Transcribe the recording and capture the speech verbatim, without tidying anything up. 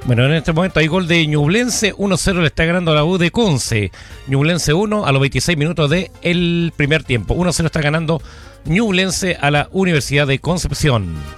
Bueno, en este momento hay gol de Ñublense, uno cero le está ganando a la U de Conce. Ñublense uno a los veintiséis minutos del primer tiempo. uno cero está ganando Ñublense a la Universidad de Concepción.